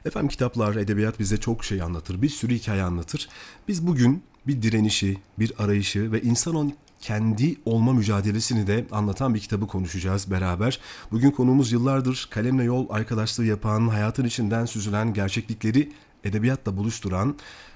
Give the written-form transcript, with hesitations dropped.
Efendim kitaplar, edebiyat bize çok şey anlatır. Bir sürü hikaye anlatır. Biz bugün bir direnişi, bir arayışı ve insanın kendi olma mücadelesini de anlatan bir kitabı konuşacağız beraber. Bugün konuğumuz yıllardır kalemle yol arkadaşlığı yapan, hayatın içinden süzülen gerçeklikleri edebiyatla buluşturan